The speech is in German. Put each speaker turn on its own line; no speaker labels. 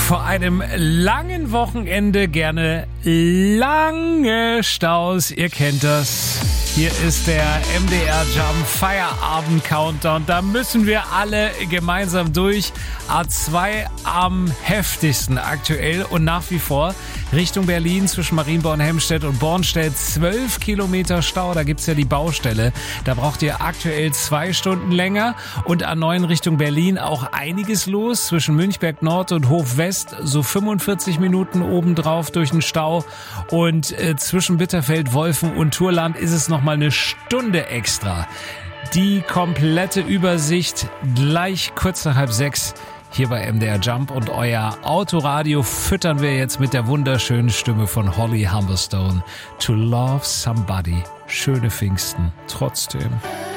Vor einem langen Wochenende gerne lange Staus. Ihr kennt das. Hier ist der MDR Jump Feierabend Countdown. Da müssen wir alle gemeinsam durch. A2 am heftigsten aktuell und nach wie vor Richtung Berlin zwischen Marienborn-Helmstedt und Bornstedt 12 Kilometer Stau. Da gibt's ja die Baustelle. Da braucht ihr aktuell 2 Stunden länger. Und A9 Richtung Berlin auch einiges los. Zwischen Münchberg Nord und Hof West so 45 Minuten obendrauf durch den Stau. Und zwischen Bitterfeld, Wolfen und Turland ist es nochmal eine Stunde extra. Die komplette Übersicht gleich kurz nach 5:30 hier bei MDR Jump, und euer Autoradio füttern wir jetzt mit der wunderschönen Stimme von Holly Humberstone. To Love Somebody. Schöne Pfingsten trotzdem.